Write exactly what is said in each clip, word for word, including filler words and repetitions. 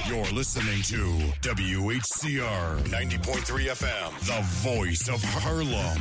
You're listening to W H C R ninety point three F M, the voice of Harlem.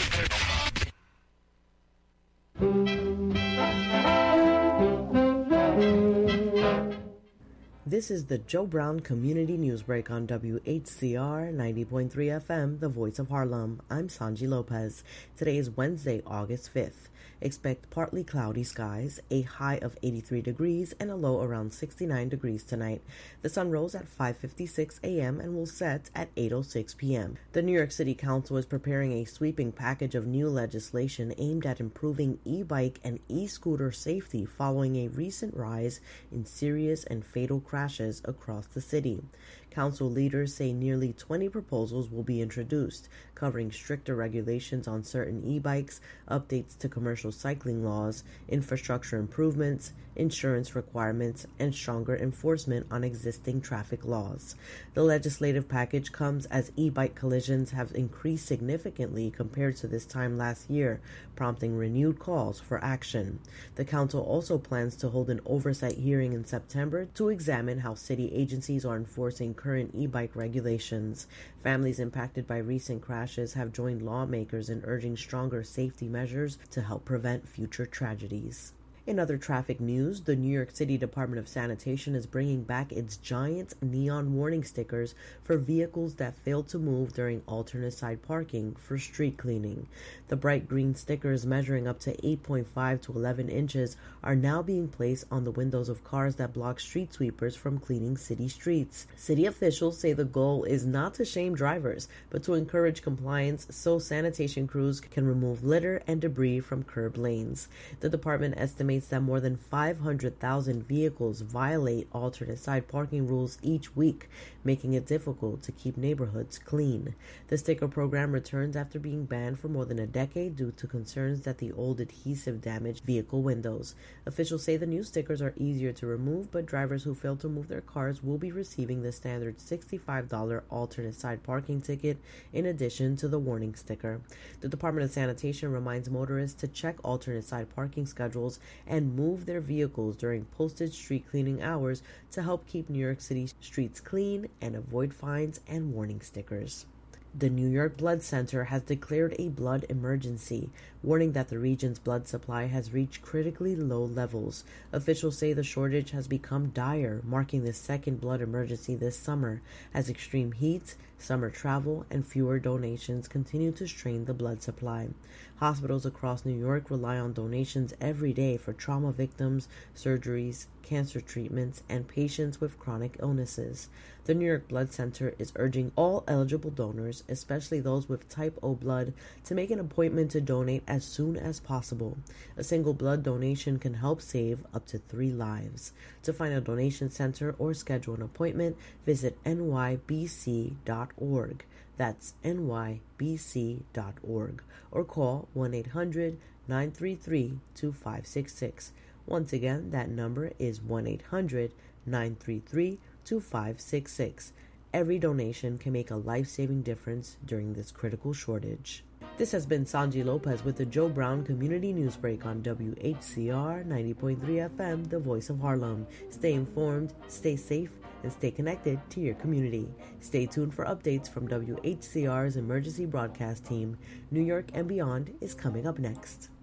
This is the Joe Brown Community Newsbreak on W H C R ninety point three F M, the voice of Harlem. I'm Sanji Lopez. Today is Wednesday, August fifth. Expect partly cloudy skies, a high of eighty-three degrees and a low around sixty-nine degrees tonight. The sun rose at five fifty-six a.m. and will set at eight oh six p.m. The New York City Council is preparing a sweeping package of new legislation aimed at improving e-bike and e-scooter safety following a recent rise in serious and fatal crashes across the city. Council leaders say nearly twenty proposals will be introduced, covering stricter regulations on certain e-bikes, updates to commercial cycling laws, infrastructure improvements, insurance requirements, and stronger enforcement on existing traffic laws. The legislative package comes as e-bike collisions have increased significantly compared to this time last year, prompting renewed calls for action. The council also plans to hold an oversight hearing in September to examine how city agencies are enforcing current e-bike regulations. Families impacted by recent crashes have joined lawmakers in urging stronger safety measures to help prevent future tragedies. In other traffic news, the New York City Department of Sanitation is bringing back its giant neon warning stickers for vehicles that fail to move during alternate side parking for street cleaning. The bright green stickers measuring up to eight point five to eleven inches are now being placed on the windows of cars that block street sweepers from cleaning city streets. City officials say the goal is not to shame drivers, but to encourage compliance so sanitation crews can remove litter and debris from curb lanes. The department estimates that more than five hundred thousand vehicles violate alternate side parking rules each week, making it difficult to keep neighborhoods clean. The sticker program returns after being banned for more than a decade due to concerns that the old adhesive damaged vehicle windows. Officials say the new stickers are easier to remove, but drivers who fail to move their cars will be receiving the standard sixty-five dollars alternate side parking ticket in addition to the warning sticker. The Department of Sanitation reminds motorists to check alternate side parking schedules and move their vehicles during posted street cleaning hours to help keep New York City streets clean and avoid fines and warning stickers. The New York Blood Center has declared a blood emergency, warning that the region's blood supply has reached critically low levels. Officials say the shortage has become dire, marking the second blood emergency this summer, as extreme heat, summer travel, and fewer donations continue to strain the blood supply. Hospitals across New York rely on donations every day for trauma victims, surgeries, cancer treatments, and patients with chronic illnesses. The New York Blood Center is urging all eligible donors, especially those with type O blood, to make an appointment to donate as soon as possible. A single blood donation can help save up to three lives. To find a donation center or schedule an appointment, visit N Y B C dot org. That's N Y B C dot org. Or call one eight hundred nine three three two five six six. Once again, that number is one eight hundred nine three three two five six six. Every donation can make a life-saving difference during this critical shortage. This has been Sanji Lopez with the Joe Brown Community Newsbreak on W H C R ninety point three F M, the voice of Harlem. Stay informed, stay safe, and stay connected to your community. Stay tuned for updates from W H C R's emergency broadcast team. New York and Beyond is coming up next.